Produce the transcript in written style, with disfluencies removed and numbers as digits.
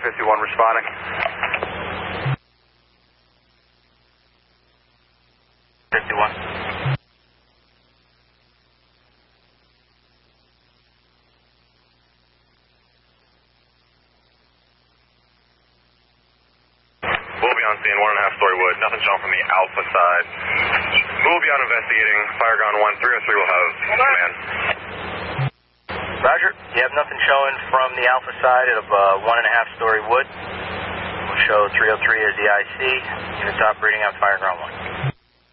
51 responding. 51. We'll be on scene, 1.5-story wood. Nothing shown from the Alpha side. We'll be on investigating. Fireground 1, 303 will have command. Roger. You have nothing showing from the Alpha side of 1.5-story wood. We'll show 303 as the IC. Units operating on Fireground 1.